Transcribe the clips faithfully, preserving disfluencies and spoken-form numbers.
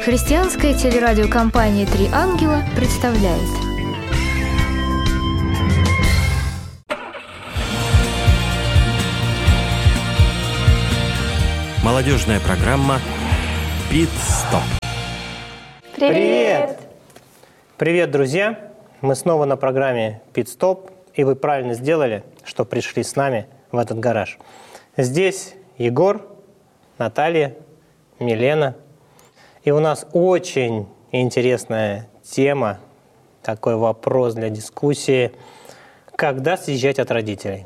Христианская телерадиокомпания «Три ангела» представляет. Молодежная программа «Пит-стоп». Привет! Привет, друзья! Мы снова на программе «Пит-стоп», и вы правильно сделали, что пришли с нами в этот гараж. Здесь Егор, Наталья, Милена. И у нас очень интересная тема, такой вопрос для дискуссии. Когда съезжать от родителей?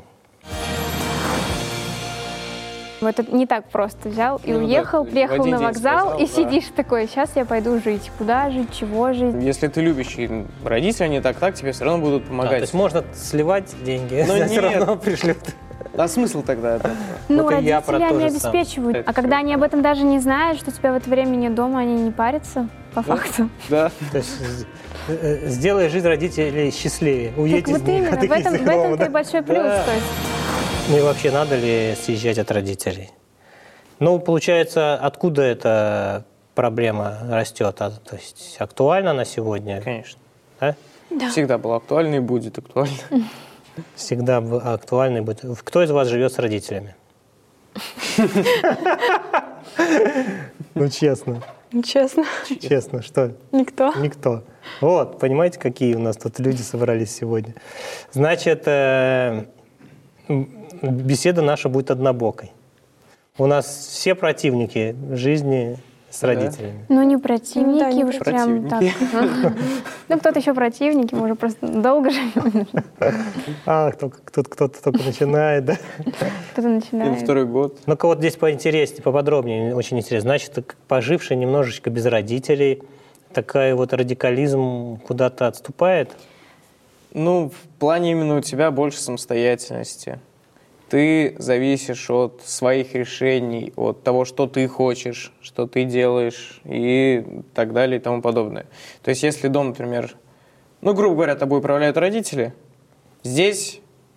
Это не так просто взял и ну, уехал, да, приехал на вокзал сказал, и да. Сидишь такой, сейчас я пойду жить. Куда жить, чего жить? Если ты любящий родители, они так-так тебе все равно будут помогать. А, то есть можно сливать деньги, но все равно пришлют. А смысл тогда? Ну, вот родители они обеспечивают. Это а когда они об этом даже не знают, что у тебя в это время нет дома, они не парятся, по да? факту. Да. То есть сделай жизнь родителей счастливее. Уедь так из вот именно, в этом, в этом-то и большой плюс. Да. То есть. Ну и вообще, надо ли съезжать от родителей? Ну, получается, откуда эта проблема растет? То есть актуальна на сегодня? Конечно. Да? Да. Всегда была актуальна и будет актуальна. Всегда актуальна и будет. Кто из вас живет с родителями? Ну, честно. Честно. Честно, что? Никто. Никто. Вот, понимаете, какие у нас тут люди собрались сегодня? Значит, беседа наша будет однобокой. У нас все противники жизни с родителями. Ну, не противники, уж прям так. Ну, кто-то еще противники, мы уже просто долго живем. А, кто-то только начинает, да? Кто-то начинает. Или второй год. Ну-ка вот здесь поинтереснее, поподробнее, очень интересно. Значит, поживший немножечко без родителей, такой вот радикализм куда-то отступает? Ну, в плане именно у тебя больше самостоятельности. Ты зависишь от своих решений, от того, что ты хочешь, что ты делаешь и так далее и тому подобное. То есть если дом, например, ну, грубо говоря, тобой управляют родители, здесь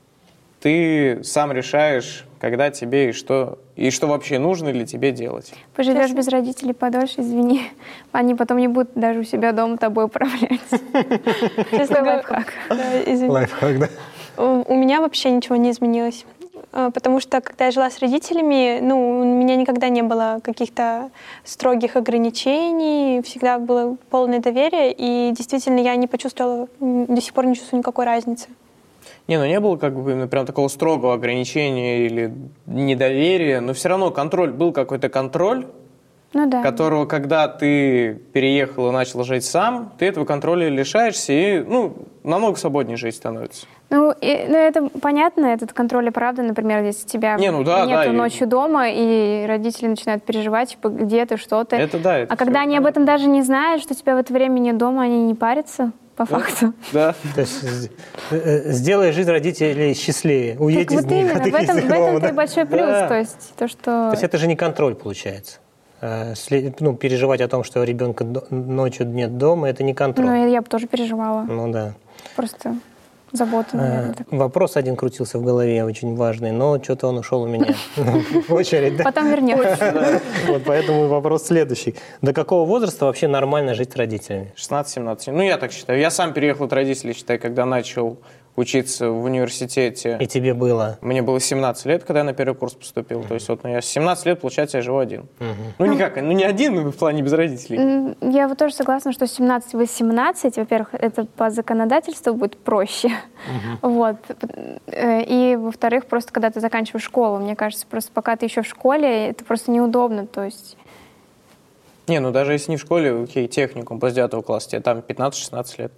ты сам решаешь, когда тебе и что, и что вообще нужно ли тебе делать. Поживешь без родителей подольше, извини, они потом не будут даже у себя дома тобой управлять. Честно, лайфхак. Лайфхак, да. У меня вообще ничего не изменилось. Потому что, когда я жила с родителями, ну, у меня никогда не было каких-то строгих ограничений, всегда было полное доверие, и действительно я не почувствовала, до сих пор не чувствую никакой разницы. Не, ну не было как бы именно прям такого строгого ограничения или недоверия, но все равно контроль, был какой-то контроль, ну, да. которого, когда ты переехал и начал жить сам, ты этого контроля лишаешься и, ну, намного свободнее жить становится. Ну, и, ну, это понятно, этот контроль и правда, например, если тебя Не, ну, да, нету да, ночью и... дома, и родители начинают переживать, типа, где ты, что ты. Это да. Это а когда они понятно. Об этом даже не знают, что тебя в это время нет дома, они не парятся, по да? факту. Да. То есть сделай жизнь родителей счастливее, уедь из вот них. Именно, в этом, в этом-то и большой плюс, да. то есть то, что... То есть это же не контроль, получается. Ну, переживать о том, что у ребенка ночью нет дома, это не контроль. Ну, я бы тоже переживала. Ну, да. Просто забота, наверное. А, вопрос один крутился в голове, очень важный, но что-то он ушел у меня в очередь. Потом вернется. Вот поэтому вопрос следующий. До какого возраста вообще нормально жить с родителями? шестнадцать-семнадцать. Ну, я так считаю. Я сам переехал от родителей, считай, когда начал учиться в университете. И тебе было? Мне было семнадцать лет, когда я на первый курс поступил. Mm-hmm. То есть вот ну, я семнадцать лет, получается, я живу один. Mm-hmm. Ну, никак, ну не один, но в плане без родителей. Я вот тоже согласна, что семнадцать-восемнадцать, во-первых, это по законодательству будет проще. Mm-hmm. Вот. И, во-вторых, просто когда ты заканчиваешь школу, мне кажется, просто пока ты еще в школе, это просто неудобно, то есть... Не, ну даже если не в школе, окей, техникум, после девятого класса, тебе там пятнадцать-шестнадцать лет.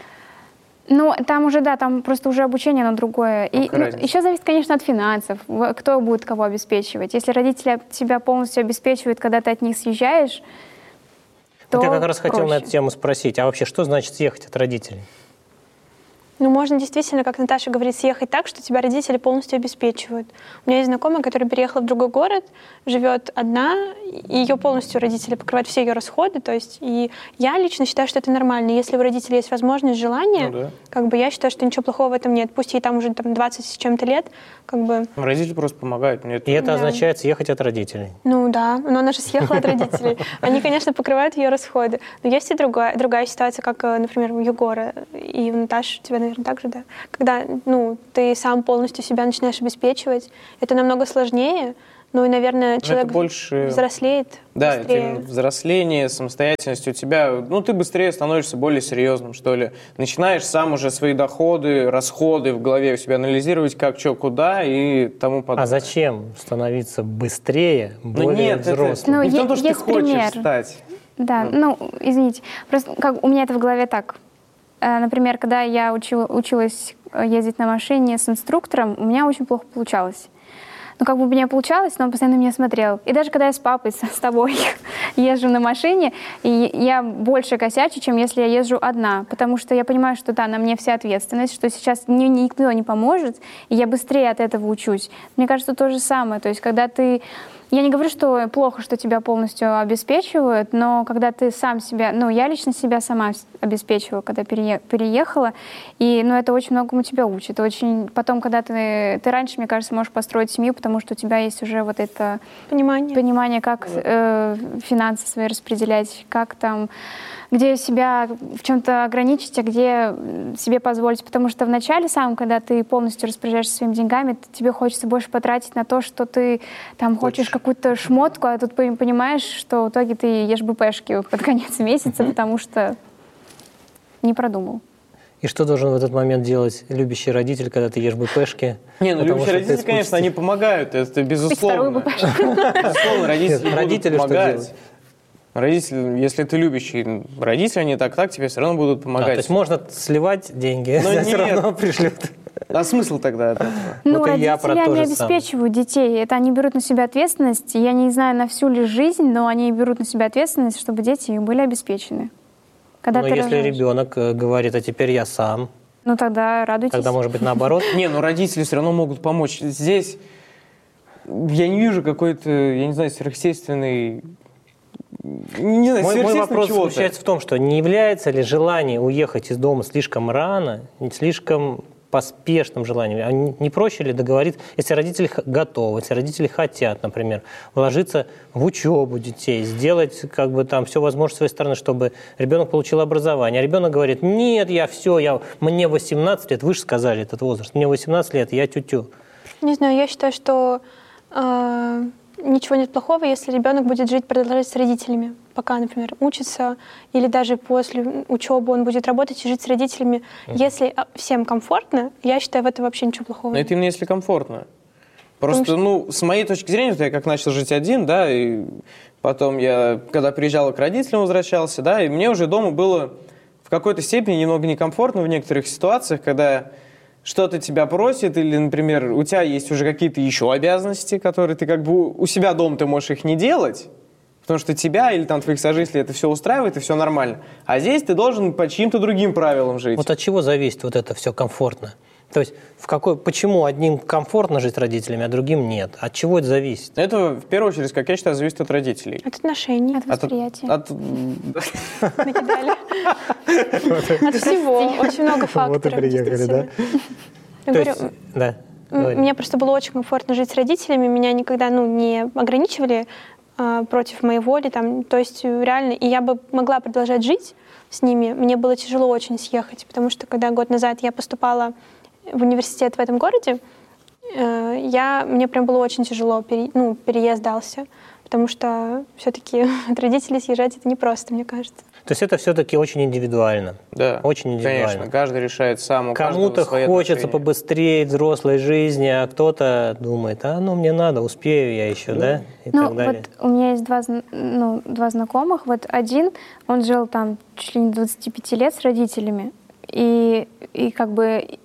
Ну, там уже, да, там просто уже обучение, оно другое. И ну, еще зависит, конечно, от финансов. Кто будет кого обеспечивать. Если родители тебя полностью обеспечивают, когда ты от них съезжаешь, то вот я как раз проще. Хотел на эту тему спросить. А вообще, что значит съехать от родителей? Ну, можно действительно, как Наташа говорит, съехать так, что тебя родители полностью обеспечивают. У меня есть знакомая, которая переехала в другой город, живет одна, и ее полностью родители покрывают все ее расходы. То есть, и я лично считаю, что это нормально. Если у родителей есть возможность, желание, ну, да. как бы я считаю, что ничего плохого в этом нет. Пусть ей там уже там, двадцать с чем-то лет, как бы... Родители просто помогают. Мне это... И это да. означает съехать от родителей. Ну да, но она же съехала от родителей. Они, конечно, покрывают ее расходы. Но есть и другая, другая ситуация, как, например, у Егора и у Наташи, у тебя, наверное, так же, да? Когда, ну, ты сам полностью себя начинаешь обеспечивать, это намного сложнее, ну и, наверное, человек больше... взрослеет Да, быстрее. это именно взросление, самостоятельность у тебя, ну, ты быстрее становишься более серьезным, что ли. Начинаешь сам уже свои доходы, расходы в голове у себя анализировать, как, что, куда и тому подобное. А зачем становиться быстрее, более ну, нет, взрослым? Это... Ну, не потому, что ты хочешь пример. стать. Да, ну, извините, просто как у меня это в голове так. Например, когда я учила, училась ездить на машине с инструктором, у меня очень плохо получалось. Ну, как бы у меня получалось, но он постоянно меня смотрел. И даже когда я с папой, с, с тобой езжу на машине, и я больше косячу, чем если я езжу одна. Потому что я понимаю, что да, на мне вся ответственность, что сейчас ни, никто не поможет, и я быстрее от этого учусь. Мне кажется, то же самое. То есть, когда ты... Я не говорю, что плохо, что тебя полностью обеспечивают, но когда ты сам себя... Ну, я лично себя сама обеспечивала, когда перее, переехала, и ну, это очень многому тебя учит. Очень... Потом, когда ты... Ты раньше, мне кажется, можешь построить семью, потому что у тебя есть уже вот это... Понимание. Понимание, как э, финансы свои распределять, как там... Где себя в чем-то ограничить, а где себе позволить. Потому что в начале самом, когда ты полностью распоряжаешься своими деньгами, тебе хочется больше потратить на то, что ты там хочешь какую-то шмотку, а тут понимаешь, что в итоге ты ешь БПшки под конец месяца, потому что не продумал. И что должен в этот момент делать любящий родитель, когда ты ешь БПшки? Не, ну любящие родители, конечно, они помогают, это безусловно. Безусловно, родители будут помогать. Родители, если ты любящий родители, они так так тебе все равно будут помогать. А, то есть можно сливать деньги, но все равно пришлют. А смысл тогда от этого? Ну, вот родители, я про они то же обеспечивают детей. Это они берут на себя ответственность. Я не знаю, на всю ли жизнь, но они берут на себя ответственность, чтобы дети были обеспечены. Когда но ты если рожаешь. ребенок говорит, а теперь я сам, ну тогда радуйтесь. Тогда, может быть, наоборот? Не, ну родители все равно могут помочь. Здесь я не вижу какой-то, я не знаю, сверхъестественной... Не знаю, мой, мой вопрос чего-то. заключается в том, что не является ли желание уехать из дома слишком рано, слишком поспешным желанием? А не проще ли договориться, если родители готовы, если родители хотят, например, вложиться в учебу детей, сделать как бы там все возможное с своей стороны, чтобы ребенок получил образование. А ребенок говорит, нет, я все, я, мне восемнадцать лет, вы же сказали этот возраст, мне восемнадцать лет, я тю-тю. Не знаю, я считаю, что... Э- Ничего нет плохого, если ребенок будет жить, продолжать с родителями, пока, например, учится, или даже после учебы он будет работать и жить с родителями. Mm-hmm. Если всем комфортно, я считаю, в этом вообще ничего плохого. Но это именно если комфортно. Просто, что... ну, с моей точки зрения, вот я как начал жить один, да, и потом я, когда приезжал к родителям, возвращался, да, и мне уже дома было в какой-то степени немного некомфортно в некоторых ситуациях, когда... что-то тебя просит, или, например, у тебя есть уже какие-то еще обязанности, которые ты как бы у себя дома ты можешь их не делать, потому что тебя или там твоих сожителей это все устраивает и все нормально. А здесь ты должен по чьим-то другим правилам жить. Вот от чего зависит вот это все комфортно? То есть в какой, почему одним комфортно жить с родителями, а другим нет? От чего это зависит? Это, в первую очередь, как я считаю, зависит от родителей. От отношений. От восприятия. От... Накидали. От всего. Очень много факторов. Вот и приехали, да? Я говорю, да. Мне просто было очень комфортно жить с родителями. Меня никогда ну, не ограничивали а, против моей воли. Там, то есть реально, и я бы могла продолжать жить с ними. Мне было тяжело очень съехать, потому что когда год назад я поступала в университет в этом городе, э, я, мне прям было очень тяжело, пере, ну, переезд дался, потому что все-таки от родителей съезжать это непросто, мне кажется. То есть это все-таки очень индивидуально. Да, очень индивидуально. Конечно, каждый решает сам. У Кому-то хочется побыстрее взрослой жизни, а кто-то думает, а ну мне надо, успею я еще, да, и ну, так далее. Вот у меня есть два, ну, два знакомых. Вот один, он жил там чуть ли не двадцать пять лет с родителями, и, и как бы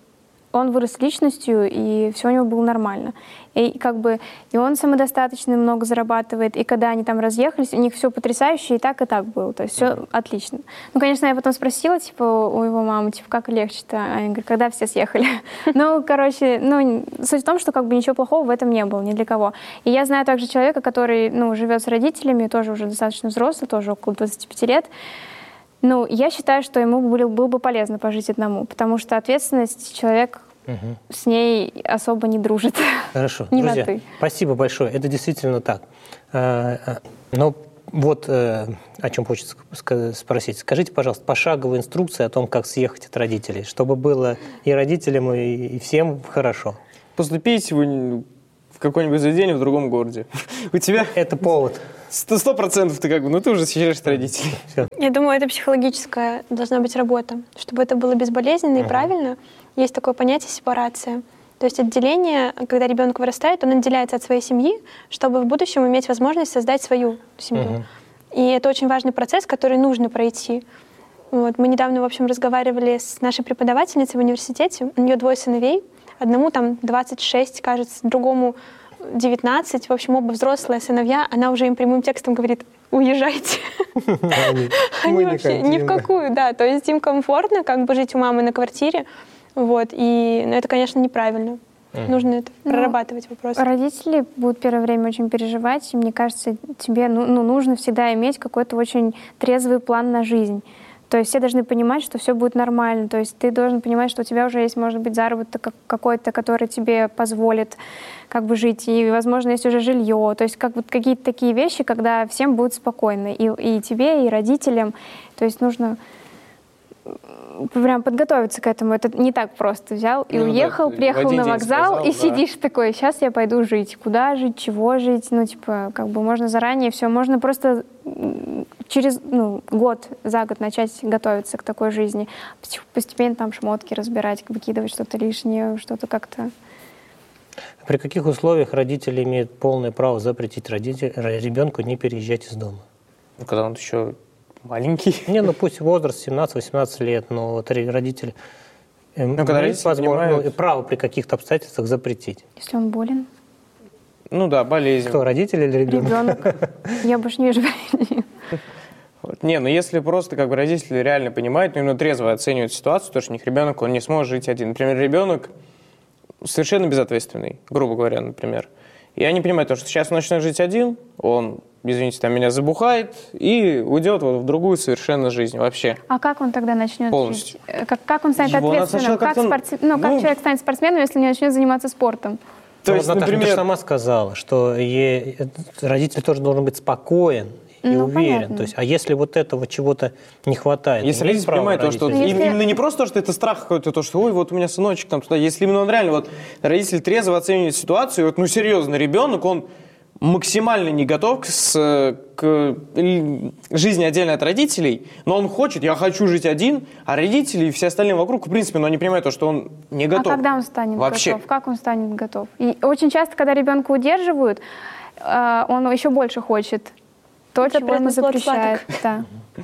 он вырос личностью, и все у него было нормально. И как бы и он самодостаточный, много зарабатывает, и когда они там разъехались, у них все потрясающе, и так, и так было. То есть все отлично. Ну, конечно, я потом спросила, типа, у его мамы, типа, как легче-то? Они говорят, когда все съехали? Ну, короче, ну, суть в том, что как бы ничего плохого в этом не было ни для кого. И я знаю также человека, который, ну, живет с родителями, тоже уже достаточно взрослый, тоже около двадцати пяти лет. Ну, я считаю, что ему было, было бы полезно пожить одному, потому что ответственность человек угу. с ней особо не дружит. Хорошо. Не Друзья, на «ты». Спасибо большое. Это действительно так. Но вот о чем хочется спросить. Скажите, пожалуйста, пошаговая инструкция о том, как съехать от родителей, чтобы было и родителям, и всем хорошо. Поступить в какое-нибудь заведение в другом городе. У тебя... Это повод. Сто процентов ты как бы, ну ты уже съезжаешь от родителей. Все. Я думаю, это психологическая должна быть работа. Чтобы это было безболезненно и uh-huh. правильно, есть такое понятие сепарация. То есть отделение, когда ребенок вырастает, он отделяется от своей семьи, чтобы в будущем иметь возможность создать свою семью. Uh-huh. И это очень важный процесс, который нужно пройти. Вот. Мы недавно, в общем, разговаривали с нашей преподавательницей в университете. У нее двое сыновей. Одному там двадцать шесть, кажется, другому девятнадцать. В общем, оба взрослые сыновья. Она уже им прямым текстом говорит: уезжайте. Они вообще ни в какую, да. То есть им комфортно как бы жить у мамы на квартире. Вот. И это, конечно, неправильно. Нужно это прорабатывать вопрос. Родители будут первое время очень переживать. И мне кажется, тебе ну, ну, нужно всегда иметь какой-то очень трезвый план на жизнь. То есть все должны понимать, что все будет нормально. То есть ты должен понимать, что у тебя уже есть, может быть, заработок какой-то, который тебе позволит как бы жить. И, возможно, есть уже жилье. То есть как вот какие-то такие вещи, когда всем будет спокойно. И, и тебе, и родителям. То есть нужно прям подготовиться к этому. Это не так просто. Взял и ну, уехал, да, приехал на вокзал, сказал, и да. сидишь такой: сейчас я пойду жить. Куда жить, чего жить? Ну, типа, как бы можно заранее все. Можно просто через ну, год, за год начать готовиться к такой жизни. Постепенно там шмотки разбирать, выкидывать что-то лишнее, что-то как-то... При каких условиях родители имеют полное право запретить родитель, ребенку не переезжать из дома? Ну, когда он еще маленький. Не, ну пусть возраст семнадцать-восемнадцать лет, но вот родители ну, когда имеют возможно, понимают... право при каких-то обстоятельствах запретить. Если он болен? Ну да, болезнь. Кто, родители или ребенок? Ребенок. Я больше не вижу. Вот. Не, ну если просто как бы родители реально понимают, ну именно трезво оценивают ситуацию, то что у них ребенок, он не сможет жить один. Например, ребенок совершенно безответственный, грубо говоря, например. И они понимают, что сейчас он начнет жить один, он, извините, там меня забухает и уйдет вот в другую совершенно жизнь вообще. А как он тогда начнет полностью жить? Как, как он станет Его ответственным? Как, спорти... ну, как ну, человек станет спортсменом, если не начнет заниматься спортом? То есть, вот, Наташа, например... ты сама сказала, что ей... родитель тоже должен быть спокоен и ну, уверен. Понятно. То есть, а если вот этого чего-то не хватает? Если родитель понимает, то, что если... именно не просто, что это страх какой-то, то, что ой, вот у меня сыночек там туда. Если именно он реально, вот родитель трезво оценивает ситуацию, вот, ну серьезно, ребенок, он максимально не готов к, к жизни отдельно от родителей, но он хочет, я хочу жить один, а родители и все остальные вокруг, в принципе, но они понимают то, что он не готов. А когда он станет вообще готов? Как он станет готов? И очень часто, когда ребенка удерживают, он еще больше хочет. То, это чего ему запрещает. Да.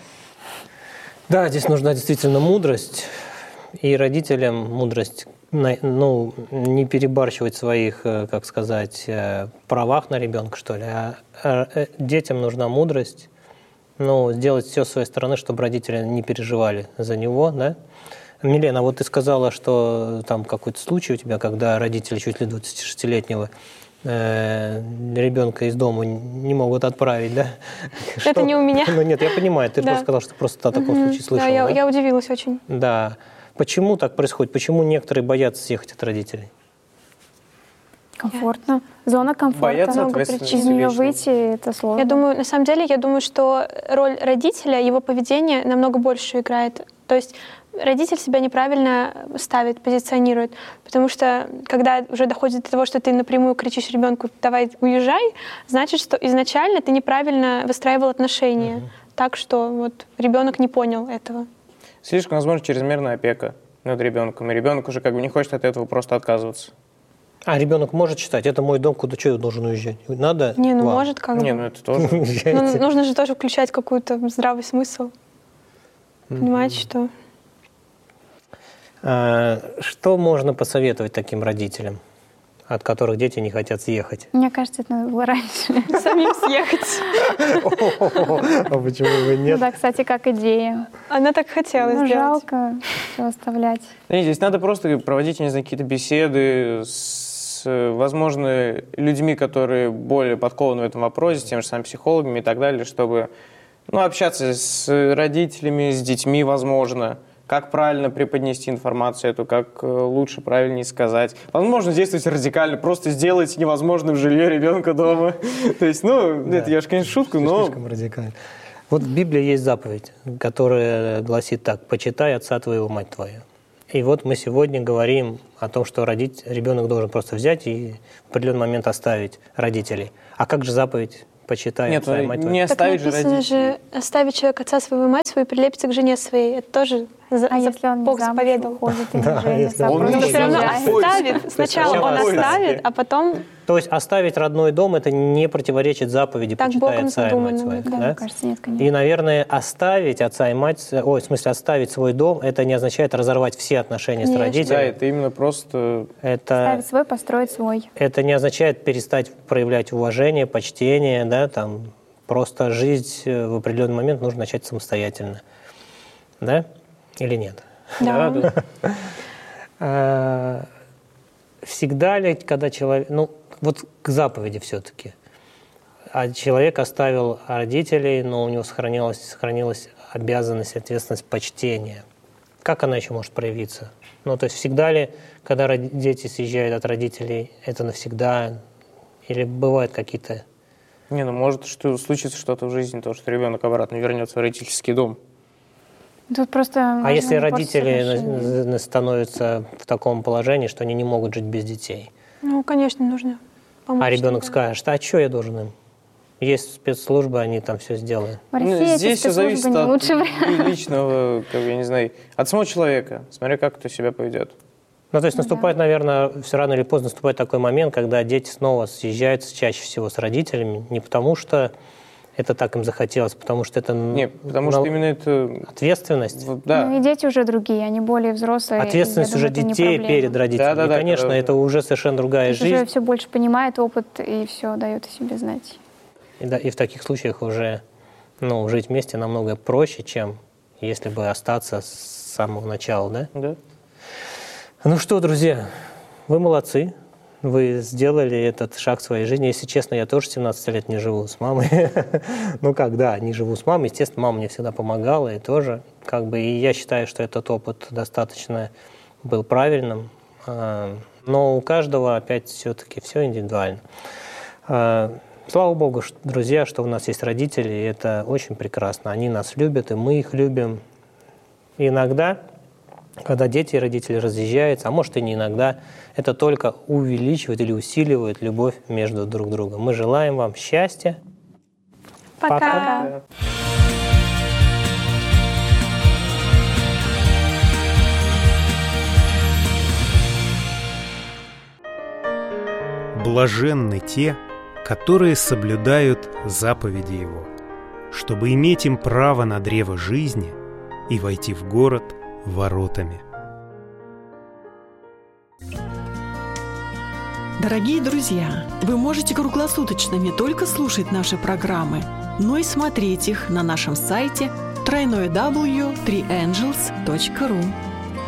Да, здесь нужна действительно мудрость. И родителям мудрость, ну, не перебарщивать в своих, как сказать, правах на ребенка, что ли. А детям нужна мудрость, ну, сделать все с своей стороны, чтобы родители не переживали за него, да. Милена, вот ты сказала, что там какой-то случай у тебя, когда родители чуть ли двадцатишестилетнего ребенка из дома не могут отправить, да? Это что? Не у меня. Ну нет, я понимаю, ты да. просто сказала, что просто о таком угу. случае слышала. Да, я, да? я удивилась очень. Да. Почему так происходит? Почему некоторые боятся съехать от родителей? Комфортно. Зона комфорта. Боятся много причин. Из нее выйти это сложно. Я думаю, на самом деле, я думаю, что роль родителя, его поведение намного больше играет. То есть родитель себя неправильно ставит, позиционирует. Потому что, когда уже доходит до того, что ты напрямую кричишь ребенку: давай уезжай, значит, что изначально ты неправильно выстраивал отношения. Угу. Так что вот ребенок не понял этого. Слишком, возможно, чрезмерная опека над ребенком. И ребенок уже как бы не хочет от этого просто отказываться. А ребенок может считать: это мой дом, куда что я должен уезжать? Надо? Не, ну Вам. может как бы. Не, ну это тоже. Ну, нужно же тоже включать какой-то здравый смысл. Понимаете, что... Что можно посоветовать таким родителям, от которых дети не хотят съехать? Мне кажется, это надо было раньше. Самим съехать. А почему бы нет? Ну да, кстати, как идея. Она так хотела Ну, сделать. жалко все оставлять. Да нет, здесь надо просто проводить, не знаю, какие-то беседы с, возможно, людьми, которые более подкованы в этом вопросе, с теми же самыми психологами и так далее, чтобы ну, общаться с родителями, с детьми, возможно, как правильно преподнести информацию эту, как лучше, правильнее сказать. Возможно, действовать радикально, просто сделать невозможным жилье ребенка дома. То есть, ну, это я же, конечно, шутку, но... Слишком радикально. Вот в Библии есть заповедь, которая гласит так: «Почитай отца твоего, мать твою». И вот мы сегодня говорим о том, что родить, ребенок должен просто взять и в определенный момент оставить родителей. А как же заповедь «Почитай Нет, отца и мать твою»? не оставить же Так написано родителей. же, оставить человек отца своего и мать свою, прилепится к жене своей. Это тоже за, А за- если он Бог не замуж заповедовал. уходит, или Да, женится, если а он просто не Но все равно замуж. уезжает? оставит. Сначала сначала он оставит. оставит, а потом То есть оставить родной дом – это не противоречит заповеди Так «Почитай Богом отца и мать задумано, свою». да, Да, да? мне кажется, нет, конечно. И, наверное, оставить отца и мать, ой, в смысле, оставить свой дом – это не означает разорвать все отношения с Конечно. Да, родителями. это именно просто... Это, Ставить свой, построить свой. это не означает перестать проявлять уважение, почтение, да, там, просто жить в определенный момент нужно начать самостоятельно. Да? Или нет? Да. Да, да. А, Всегда ли, когда человек, ну, вот к заповеди все-таки, а человек оставил родителей, но у него сохранилась, сохранилась обязанность, ответственность почтения. Как она еще может проявиться? Ну, то есть всегда ли, когда роди- дети съезжают от родителей, это навсегда? Или бывают какие-то... Не, ну может что, случится что-то в жизни, то, что ребенок обратно вернется в родительский дом. Тут просто А можно если не портить родители отношения. на- на- становятся в таком положении, что они не могут жить без детей? ну, конечно, нужно помочь. А ребенок да. скажет: а что я должен им? Есть спецслужбы, они там все сделают. В России Ну, эти здесь все спецслужбы зависит не от лучший вариант. личного, как бы, я не знаю, от самого человека, смотря как кто себя поведет. Ну, то есть Ну наступает, наверное, все рано или поздно наступает такой момент, когда дети снова съезжаются чаще всего с родителями, не потому что это так им захотелось, потому что это Не, потому на- что именно это... ответственность. вот, Да. Ну и дети уже другие, они более взрослые. и, Ответственность я уже думаю, это не детей проблема. перед родителями. Да-да-да, И, конечно, когда- это уже совершенно другая То есть уже жизнь. все больше понимает опыт и все дает о себе знать. И, да, и в таких случаях уже ну, жить вместе намного проще, чем если бы остаться с самого начала, да? Да. Ну что, друзья, вы молодцы. Вы сделали этот шаг в своей жизни. Если честно, я тоже семнадцать лет не живу с мамой. Ну как, да, не живу с мамой. Естественно, мама мне всегда помогала и тоже. Как бы, и я считаю, что этот опыт достаточно был правильным. А, Но у каждого опять все-таки все индивидуально. А, Слава Богу, ш- друзья, что у нас есть родители, и это очень прекрасно. Они нас любят, и мы их любим. И иногда, когда дети и родители разъезжаются, а может и не иногда, это только увеличивает или усиливает любовь между друг другом. Мы желаем вам счастья. Пока. Пока. Блаженны те, которые соблюдают заповеди Его, чтобы иметь им право на древо жизни и войти в город воротами. Дорогие друзья, вы можете круглосуточно не только слушать наши программы, но и смотреть их на нашем сайте дабл ю дабл ю дабл ю точка три ангелс точка ру.